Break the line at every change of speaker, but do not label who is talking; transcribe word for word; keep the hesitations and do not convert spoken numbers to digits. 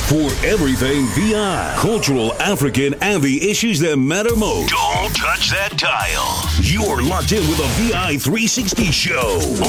For everything V I, cultural, African, and the issues that matter most.
Don't touch that dial.
You're locked in with a V I three sixty show